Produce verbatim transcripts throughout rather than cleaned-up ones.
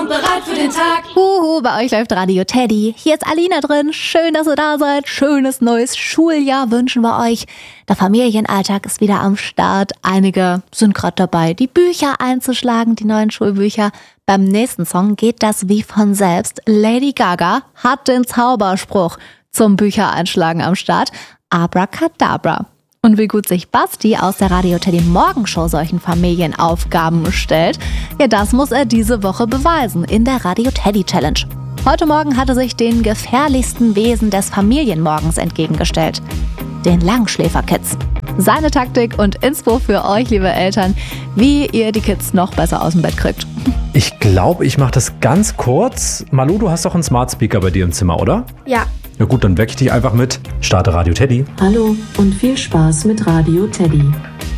bereit für den Tag. Huhu, bei euch läuft Radio Teddy. Hier ist Alina drin. Schön, dass ihr da seid. Schönes neues Schuljahr wünschen wir euch. Der Familienalltag ist wieder am Start. Einige sind gerade dabei, die Bücher einzuschlagen, die neuen Schulbücher. Beim nächsten Song geht das wie von selbst. Lady Gaga hat den Zauberspruch zum Büchereinschlagen am Start. Abracadabra. Und wie gut sich Basti aus der Radio Teddy Morgenshow solchen Familienaufgaben stellt, ja, das muss er diese Woche beweisen in der Radio Teddy Challenge. Heute Morgen hat er sich den gefährlichsten Wesen des Familienmorgens entgegengestellt. Den Langschläferkids. Seine Taktik und Inspo für euch, liebe Eltern, wie ihr die Kids noch besser aus dem Bett kriegt. Ich glaube, ich mache das ganz kurz. Malu, du hast doch einen Smart Speaker bei dir im Zimmer, oder? Ja. Na gut, dann wecke ich dich einfach mit. Starte Radio Teddy. Hallo und viel Spaß mit Radio Teddy.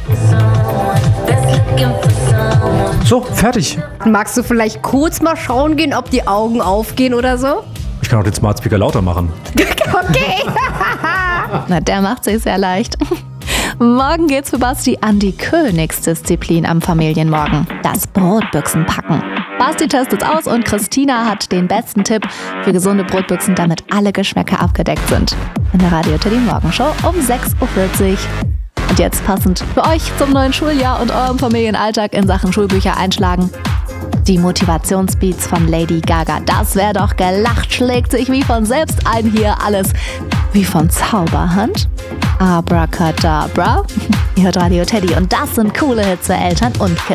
So, fertig. Magst du vielleicht kurz mal schauen gehen, ob die Augen aufgehen oder so? Ich kann auch den Smart Speaker lauter machen. Okay. Na, der macht sich sehr leicht. Morgen geht's für Basti an die Königsdisziplin am Familienmorgen. Das Brotbüchsenpacken. Basti testet's aus und Christina hat den besten Tipp für gesunde Brotbüchsen, damit alle Geschmäcker abgedeckt sind. In der Radio Teddy Morgenshow um sechs Uhr vierzig. Und jetzt passend für euch zum neuen Schuljahr und eurem Familienalltag in Sachen Schulbücher einschlagen. Die Motivationsbeats von Lady Gaga. Das wäre doch gelacht, schlägt sich wie von selbst ein hier alles. Wie von Zauberhand. Abracadabra. Ihr hört Radio Teddy und das sind coole Hits für Eltern und Kids.